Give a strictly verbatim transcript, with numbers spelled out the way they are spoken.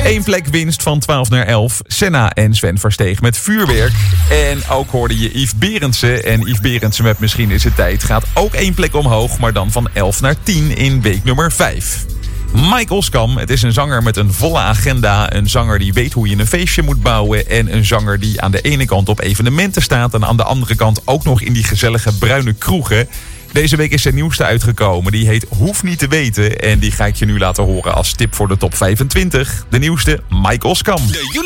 Eén plek winst van twaalf naar elf. Senna en Sven Versteeg met vuurwerk. En ook hoorde je Yves Berendsen. En Yves Berendsen met Misschien is het tijd gaat ook één plek omhoog, maar dan van elf naar tien in week nummer vijf. Mike Oskam, het is een zanger met een volle agenda. Een zanger die weet hoe je een feestje moet bouwen. En een zanger die aan de ene kant op evenementen staat en aan de andere kant ook nog in die gezellige bruine kroegen. Deze week is zijn nieuwste uitgekomen. Die heet Hoef niet te weten. En die ga ik je nu laten horen als tip voor de top vijfentwintig. De nieuwste, Mike Oskam.